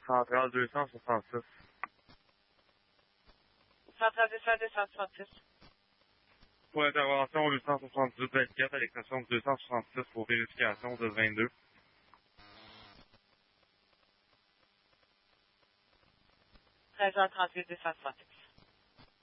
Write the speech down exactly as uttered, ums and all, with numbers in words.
Centrale deux cent soixante-six. Centrale deux cent deux cent soixante-six. Pour intervention huit cent soixante-dix vingt-quatre à l'extension deux cent soixante-six pour vérification de vingt-deux. treize heures trente-huit deux cent soixante-six.